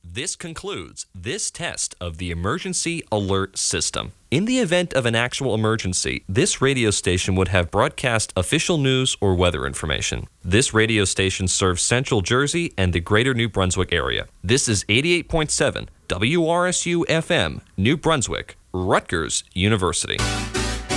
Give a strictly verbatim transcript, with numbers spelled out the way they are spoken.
This concludes this test of the emergency alert system. In the event of an actual emergency, this radio station would have broadcast official news or weather information. This radio station serves Central Jersey and the greater New Brunswick area. This is eighty-eight point seven W R S U F M, New Brunswick, Rutgers University.